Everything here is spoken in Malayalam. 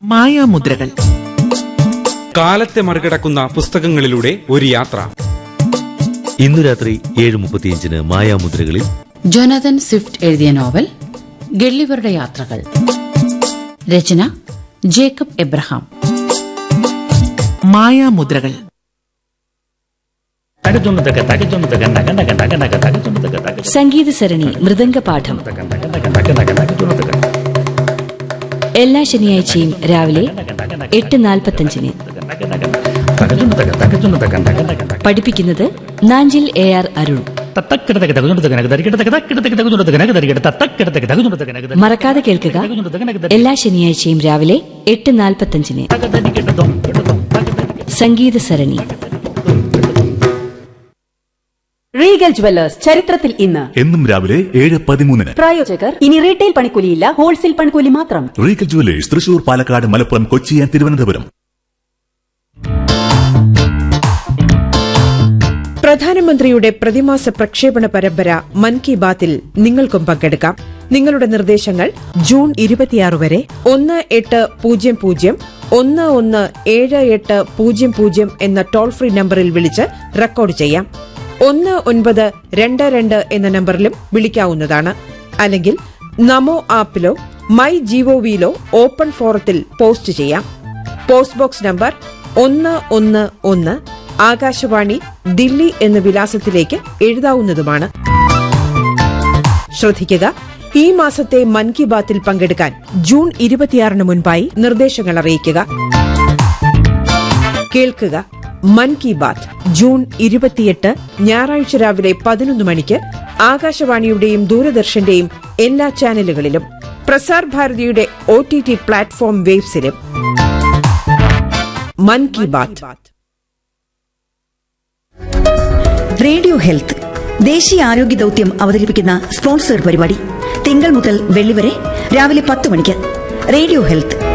മായാമുദ്രകൾ. കാലത്തെ മറികടക്കുന്ന പുസ്തകങ്ങളിലൂടെ ഒരു യാത്ര. ഇന്നു രാത്രി 7:35 മായാമുദ്രകളിൽ ജോനാഥൻ സ്വിഫ്റ്റ് എഴുതിയ നോവൽ ഗള്ളിവരുടെ യാത്രകൾ. രചന ജേക്കബ് എബ്രഹാം. മായാമുദ്രകൾ. സംഗീത സരണി മൃദംഗപാഠം എല്ലാ ശനിയാഴ്ചയും രാവിലെ 8:45. പഠിപ്പിക്കുന്നത് നാഞ്ചിൽ AR അരുൺ. മറക്കാതെ കേൾക്കുക, എല്ലാ ശനിയാഴ്ചയും രാവിലെ 8:45. സംഗീത സരണി. റീഗൽ ജുവല്ലേഴ്സ് ചരിത്രത്തിൽ ഇന്ന്. എന്നും രാവിലെ 7:13. പ്രായോജകർ ഇനി റീറ്റെയിൽ പണിക്കൂലിയില്ല, ഹോൾസെയിൽ പണിക്കൂലി മാത്രം. Regal jewellers Thrissur, Palakkad, Malappuram, Kochi and Thiruvananthapuram. പ്രധാനമന്ത്രിയുടെ പ്രതിമാസ പ്രക്ഷേപണ പരമ്പര മൻ കി ബാത്തിൽ നിങ്ങൾക്കും പങ്കെടുക്കാം. നിങ്ങളുടെ നിർദ്ദേശങ്ങൾ ജൂൺ 26 വരെ 1800-117800 എന്ന ടോൾ ഫ്രീ നമ്പറിൽ വിളിച്ച് റെക്കോർഡ് ചെയ്യാം. 1922 എന്ന നമ്പറിലും വിളിക്കാവുന്നതാണ്. അല്ലെങ്കിൽ നമോ ആപ്പിലോ മൈ ജിഒവിയിലോ ഓപ്പൺ ഫോറത്തിൽ പോസ്റ്റ് ചെയ്യാം. Post box number 111 Akashvani, Delhi എന്ന വിലാസത്തിലേക്ക് എഴുതാവുന്നതുമാണ്. ശ്രദ്ധിക്കുക, ഈ മാസത്തെ മൻ കി ബാത്തിൽ പങ്കെടുക്കാൻ ജൂൺ 26 മുൻപായി നിർദ്ദേശങ്ങൾ അറിയിക്കുക. കേൾക്കുക, മൻ കി ബാത്ത് ജൂൺ 28 ഞായറാഴ്ച രാവിലെ 11 മണിക്ക് ആകാശവാണിയുടെയും ദൂരദർശന്റെയും എല്ലാ ചാനലുകളിലും, പ്രസാർ ഭാരതിയുടെ OTT പ്ലാറ്റ്ഫോം വേവ്സിലും. മൻ കി ബാത്ത്. റേഡിയോ ഹെൽത്ത് ദേശീയ ആരോഗ്യ ദൌത്യം അവതരിപ്പിക്കുന്ന സ്പോൺസർ പരിപാടി തിങ്കൾ മുതൽ വെള്ളി വരെ രാവിലെ 10 മണിക്ക്. Radio health.